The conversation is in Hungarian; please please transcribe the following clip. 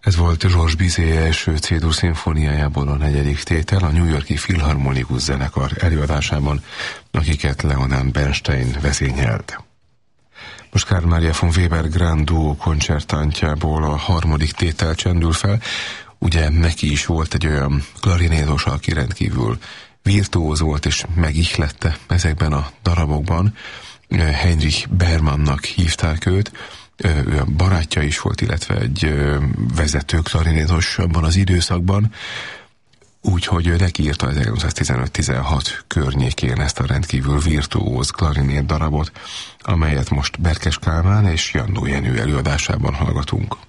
Ez volt Georges Bizet első C-dur szimfóniájából a 4. tétel, a New York-i Filharmonikus zenekar előadásában, akiket Leonard Bernstein vezényelt. Most Carl Maria von Weber Grand Duo koncertantjából a 3. tétel csendül fel. Ugye neki is volt egy olyan klarinétos, aki rendkívül virtuóz volt és megihlette ezekben a darabokban. Heinrich Bermannnak hívták őt, ő a barátja is volt, illetve egy vezető klarinétos abban az időszakban, úgyhogy neki írta 1915-16 környékén ezt a rendkívül virtuóz klarinét darabot, amelyet most Berkes Kálmán és Jandó Jenő előadásában hallgatunk.